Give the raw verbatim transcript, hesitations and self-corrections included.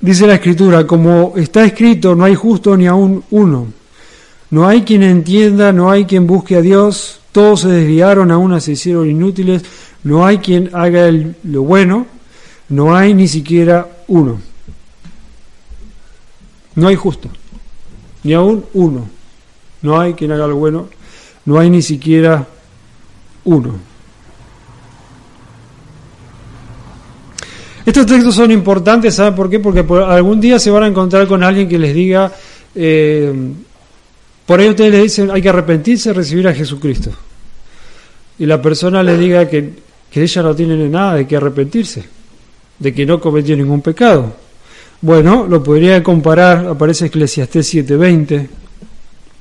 Dice la Escritura, como está escrito, no hay justo ni aún uno. No hay quien entienda, no hay quien busque a Dios. Todos se desviaron, a una se hicieron inútiles. No hay quien haga el, lo bueno. No hay ni siquiera uno. No hay justo, ni aún uno. No hay quien haga lo bueno. No hay ni siquiera uno. Estos textos son importantes, ¿saben por qué? Porque por algún día se van a encontrar con alguien que les diga, eh, por ahí ustedes le dicen, hay que arrepentirse, recibir a Jesucristo. Y la persona le diga que, que ella no tiene nada de que arrepentirse, de que no cometió ningún pecado. Bueno, lo podría comparar, aparece Eclesiastés siete veinte,